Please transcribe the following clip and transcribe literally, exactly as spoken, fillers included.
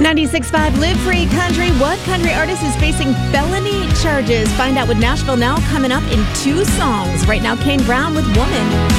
ninety-six point five Live Free Country. What country artist is facing felony charges? Find out with Nashville Now coming up in two songs. Right now, Kane Brown with Woman.